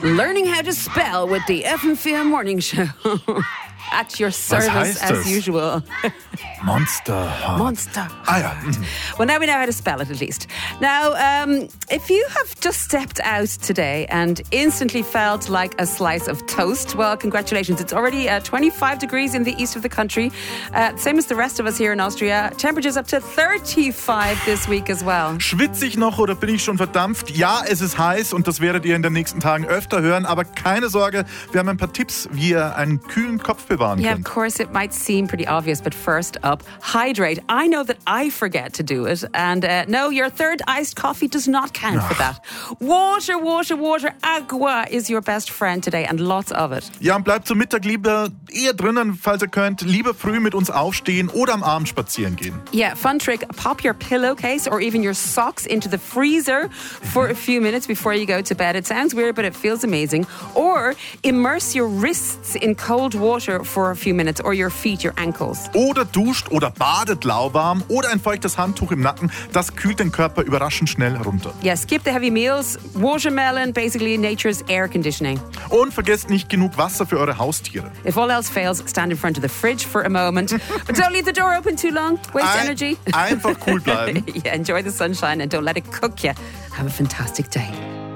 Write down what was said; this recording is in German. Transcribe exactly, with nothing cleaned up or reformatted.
Learning how to spell with the F M vier Morning Show. At your service as das? usual. Monster Heart. Monster Heart. Ah ja. Well, now we know how to spell it at least. Now, um, if you have just stepped out today and instantly felt like a slice of toast, well, congratulations. It's already uh, twenty-five degrees in the east of the country. Uh, same as the rest of us here in Austria. Temperatures up to thirty-five this week as well. Schwitze ich noch oder bin ich schon verdampft? Ja, es ist heiß und das werdet ihr in den nächsten Tagen öfter hören. Aber keine Sorge, wir haben ein paar Tipps, wie ihr einen kühlen Kopf bewahren Yeah, könnt. of course, it might seem pretty obvious, but first up, hydrate. I know that I forget to do it. And uh, no, your third iced coffee does not count for that. Water, water, water. Agua is your best friend today and lots of it. Ja, und bleibt zum Mittag lieber eher drinnen, falls ihr könnt. Lieber früh mit uns aufstehen oder am Abend spazieren gehen. Yeah, fun trick. Pop your pillowcase or even your socks into the freezer for a few minutes before you go to bed. It sounds weird, but it feels amazing. Or immerse your wrists in cold water for a few minutes or your feet, your ankles. Oder duscht oder badet lauwarm oder ein feuchtes Handtuch im Nacken. Das kühlt den Körper überraschend schnell runter. Yeah, skip the heavy meals. Watermelon, basically nature's air conditioning. Und vergesst nicht genug Wasser für eure Haustiere. If all else fails, stand in front of the fridge for a moment. But don't leave the door open too long. Waste Ein- energy. Einfach cool bleiben. Yeah, enjoy the sunshine and don't let it cook you. Have a fantastic day.